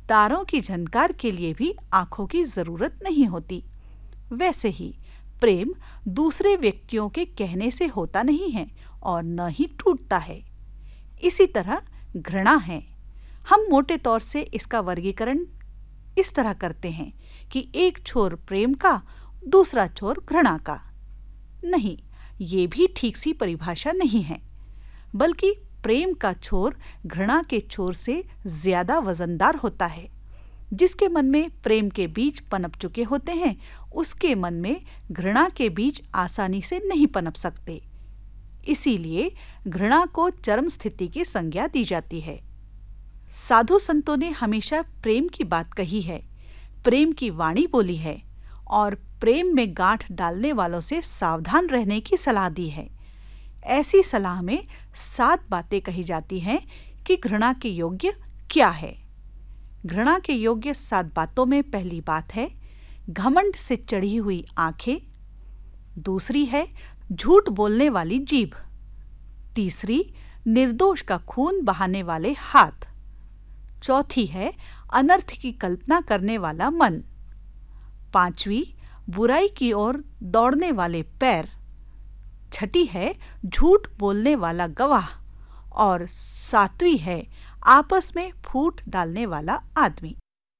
तारों की झनकार के लिए भी आंखों की जरूरत नहीं होती। वैसे ही प्रेम दूसरे व्यक्तियों के कहने से होता नहीं है और न ही टूटता है। इसी तरह घृणा है। हम मोटे तौर से इसका वर्गीकरण इस तरह करते हैं कि एक छोर प्रेम का, दूसरा छोर घृणा का। नहीं, ये भी ठीक सी परिभाषा नहीं है, बल्कि प्रेम का छोर घृणा के छोर से ज्यादा वजनदार होता है। जिसके मन में प्रेम के बीज पनप चुके होते हैं, उसके मन में घृणा के बीज आसानी से नहीं पनप सकते। इसीलिए घृणा को चरम स्थिति की संज्ञा दी जाती है। साधु संतों ने हमेशा प्रेम की बात कही है, प्रेम की वाणी बोली है और प्रेम में गांठ डालने वालों से सावधान रहने की सलाह दी है। ऐसी सलाह में 7 बातें कही जाती हैं कि घृणा के योग्य क्या है। घृणा के योग्य 7 बातों में पहली बात है घमंड से चढ़ी हुई आंखें। दूसरी है झूठ बोलने वाली जीभ। तीसरी, निर्दोष का खून बहाने वाले हाथ। चौथी है अनर्थ की कल्पना करने वाला मन। 5वीं, बुराई की ओर दौड़ने वाले पैर। 6ठी है झूठ बोलने वाला गवाह और 7वीं है आपस में फूट डालने वाला आदमी।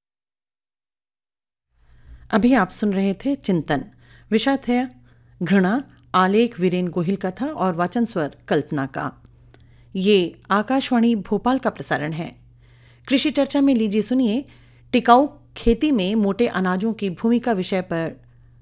अभी आप सुन रहे थे चिंतन। विषय था घृणा। आलेख वीरेन गोहिल का था और वाचन स्वर कल्पना का। ये आकाशवाणी भोपाल का प्रसारण है। कृषि चर्चा में लीजिए सुनिए टिकाऊ खेती में मोटे अनाजों की भूमिका विषय पर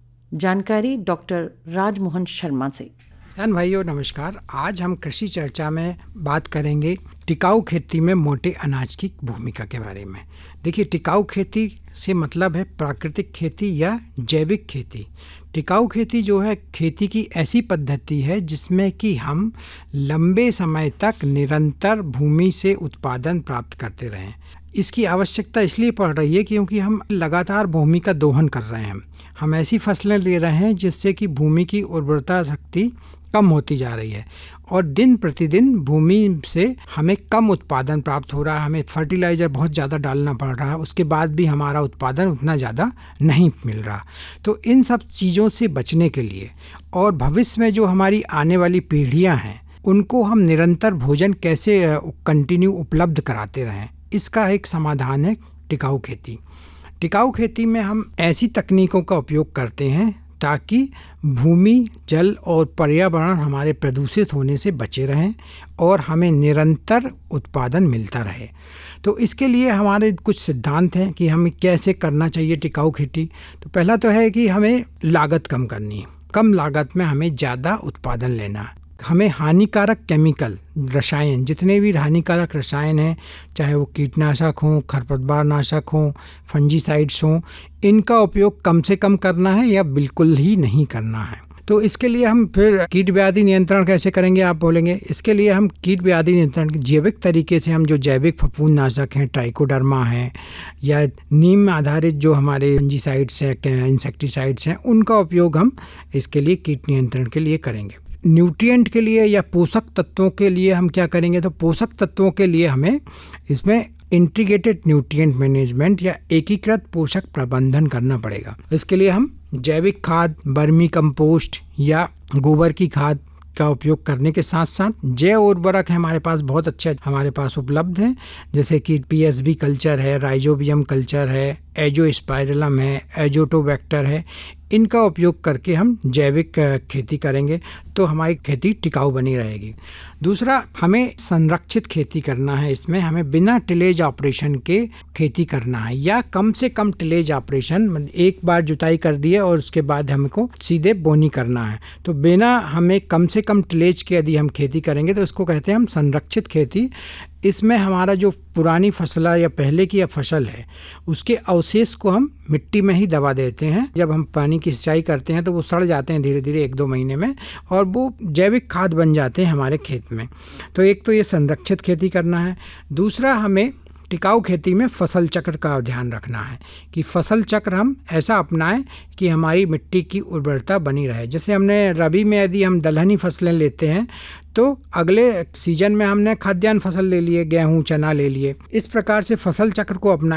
जानकारी डॉक्टर राजमोहन शर्मा से। किसान भाइयों नमस्कार। आज हम कृषि चर्चा में बात करेंगे टिकाऊ खेती में मोटे अनाज की भूमिका के बारे में। देखिए, टिकाऊ खेती से मतलब है प्राकृतिक खेती या जैविक खेती। टिकाऊ खेती जो है खेती की ऐसी पद्धति है जिसमें कि हम लंबे समय तक निरंतर भूमि से उत्पादन प्राप्त करते रहें। इसकी आवश्यकता इसलिए पड़ रही है क्योंकि हम लगातार भूमि का दोहन कर रहे हैं। हम ऐसी फसलें ले रहे हैं जिससे कि भूमि की उर्वरता शक्ति कम होती जा रही है और दिन प्रतिदिन भूमि से हमें कम उत्पादन प्राप्त हो रहा है। हमें फर्टिलाइज़र बहुत ज़्यादा डालना पड़ रहा है, उसके बाद भी हमारा उत्पादन उतना ज़्यादा नहीं मिल रहा। तो इन सब चीज़ों से बचने के लिए और भविष्य में जो हमारी आने वाली पीढ़ियाँ हैं उनको हम निरंतर भोजन कैसे कंटिन्यू उपलब्ध कराते रहें, इसका एक समाधान है टिकाऊ खेती। टिकाऊ खेती में हम ऐसी तकनीकों का उपयोग करते हैं ताकि भूमि, जल और पर्यावरण हमारे प्रदूषित होने से बचे रहें और हमें निरंतर उत्पादन मिलता रहे। तो इसके लिए हमारे कुछ सिद्धांत हैं कि हमें कैसे करना चाहिए टिकाऊ खेती। तो पहला तो है कि हमें लागत कम करनी है। कम लागत में हमें ज़्यादा उत्पादन लेना है। हमें हानिकारक केमिकल, रसायन, जितने भी हानिकारक रसायन हैं, चाहे वो कीटनाशक हों, खरपतवार नाशक हों, फंजीसाइड्स हों, इनका उपयोग कम से कम करना है या बिल्कुल ही नहीं करना है। तो इसके लिए हम फिर कीट व्याधि नियंत्रण कैसे करेंगे आप बोलेंगे। इसके लिए हम कीट व्याधि नियंत्रण जैविक तरीके से हम जो जैविक फफूंदनाशक हैं, ट्राइकोडर्मा है या नीम आधारित जो हमारे फंजीसाइड्स हैं, इंसेक्टिसाइड्स हैं, उनका उपयोग हम इसके लिए कीट नियंत्रण के लिए करेंगे। न्यूट्रिएंट के लिए या पोषक तत्वों के लिए हम क्या करेंगे, तो पोषक तत्वों के लिए हमें इसमें इंटीग्रेटेड न्यूट्रिएंट मैनेजमेंट या एकीकृत पोषक प्रबंधन करना पड़ेगा। इसके लिए हम जैविक खाद, वर्मी कंपोस्ट या गोबर की खाद का उपयोग करने के साथ साथ जैव उर्वरक हमारे पास बहुत अच्छे हमारे पास उपलब्ध हैं, जैसे कि पीएसबी कल्चर है, राइजोबियम कल्चर है, एजोस्पाइरलम है, एजोटोबैक्टर है। इनका उपयोग करके हम जैविक खेती करेंगे तो हमारी खेती टिकाऊ बनी रहेगी। दूसरा, हमें संरक्षित खेती करना है। इसमें हमें बिना टिलेज ऑपरेशन के खेती करना है या कम से कम टिलेज ऑपरेशन, एक बार जुताई कर दिए और उसके बाद हमको सीधे बोनी करना है। तो बिना हमें कम से कम टिलेज के यदि हम खेती करेंगे तो इसको कहते हैं हम संरक्षित खेती। इसमें हमारा जो पुरानी फसल या पहले की फसल है उसके अवशेष को हम मिट्टी में ही दबा देते हैं। जब हम पानी की सिंचाई करते हैं तो वो सड़ जाते हैं धीरे धीरे 1-2 महीने में और वो जैविक खाद बन जाते हैं हमारे खेत में। तो एक तो ये संरक्षित खेती करना है। दूसरा, हमें टिकाऊ खेती में फसल चक्र का ध्यान रखना है कि फसल चक्र हम ऐसा अपनाएं कि हमारी मिट्टी की उर्वरता बनी रहे। जैसे हमने रबी में यदि हम दलहनी फसलें लेते हैं तो अगले सीजन में हमने खाद्यान्न फसल ले लिए, गेहूँ, चना ले लिए। इस प्रकार से फसल चक्र को अपना